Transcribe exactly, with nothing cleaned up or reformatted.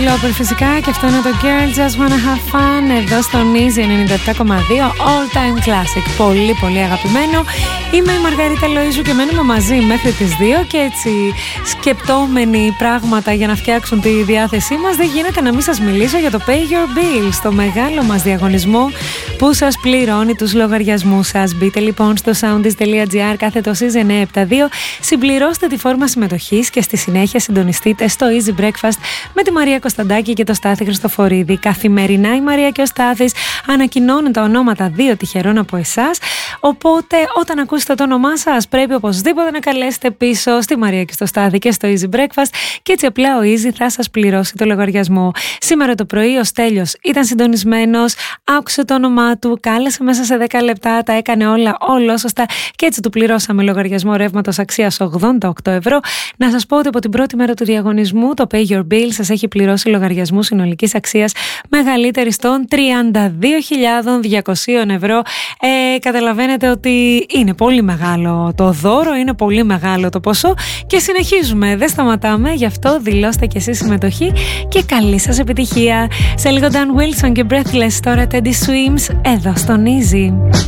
Lauper φυσικά, και αυτό είναι το Girl Just Wanna Have Fun εδώ στο Easy ενενήντα επτά κόμμα δύο, All Time Classic. Πολύ πολύ αγαπημένο. Είμαι η Μαργαρίτα Λοΐζου και μένουμε μαζί μέχρι τις δύο, και έτσι σκεπτόμενοι πράγματα για να φτιάξουν τη διάθεσή μας, δεν γίνεται να μην σας μιλήσω για το Pay Your Bills, το μεγάλο μας διαγωνισμό που σας πληρώνει τους λογαριασμούς σας. Μπείτε λοιπόν στο soundis.gr κάθετο Easy εννιακόσια εβδομήντα δύο, συμπληρώστε τη φόρμα συμμετοχής και στη συνέχεια συντονιστείτε στο Easy Breakfast με τη Μαρία Κωνσταντάκη και το Στάθη Χριστοφορίδη. Καθημερινά η Μαρία και ο Στάθης ανακοινώνουν τα ονόματα δύο τυχερών από εσάς, οπότε όταν ακούσετε το όνομά σας πρέπει οπωσδήποτε να καλέσετε πίσω στη Μαρία και στο Στάθη και στο Easy Breakfast, και έτσι απλά ο Easy θα σας πληρώσει το λογαριασμό. Σήμερα το πρωί ο Στέλιος ήταν συντονισμένος, άκουσε το όνομά του, κάλεσε μέσα σε δέκα λεπτά, τα έκανε όλα όλα σωστά και έτσι του πληρώσαμε λογαριασμό ρεύματος αξίας ογδόντα οκτώ ευρώ. Να σας πω ότι από την πρώτη μέρα του διαγωνισμού το Pay Your Bill σας έχει πληρώσει λογαριασμού συνολικής αξίας μεγαλύτερης των τριάντα δύο χιλιάδες διακόσια ευρώ. Ε, καταλαβαίνετε ότι είναι πολύ μεγάλο το δώρο, είναι πολύ μεγάλο το ποσό και συνεχίζουμε, δεν σταματάμε, γι' αυτό δηλώστε και εσείς συμμετοχή και καλή σας επιτυχία. Σε λίγο Dan Wilson και Breathless, τώρα Teddy Swims εδώ στον Easy.